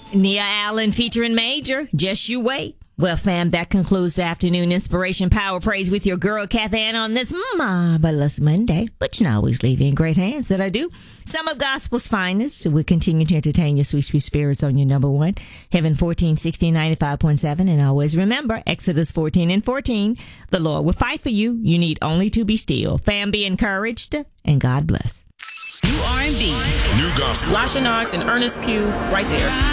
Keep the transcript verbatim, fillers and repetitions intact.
Nia Allen featuring Major. Just you wait. Well, fam, that concludes the afternoon inspiration power praise with your girl, Kathy Ann, on this marvelous Monday. But you can always leave you in great hands that I do. Some of gospel's finest will continue to entertain your sweet, sweet spirits on your number one. Heaven fourteen sixteen ninety-five point seven. And always remember, Exodus fourteen and fourteen. The Lord will fight for you. You need only to be still. Fam, be encouraged, and God bless. New R and B. New gospel. Lasha Knox and Ernest Pugh right there.